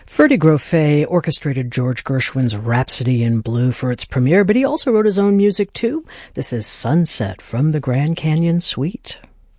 Freddie Grofé orchestrated George Gershwin's Rhapsody in Blue for its premiere, but he also wrote his own music too. This is Sunset from the Grand Canyon Suite.